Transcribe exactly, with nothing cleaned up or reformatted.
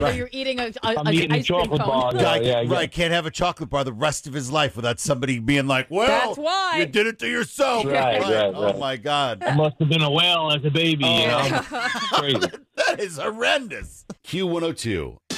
Or you're eating a, a, I'm a eating a ice cream chocolate cone. bar. Guy, yeah, yeah. right, can't have a chocolate bar the rest of his life without somebody being like, well, That's why. you did it to yourself. Right, right, Oh, right. my God. I must have been a whale as a baby, you know? Oh. Crazy. That is horrendous. Q one oh two.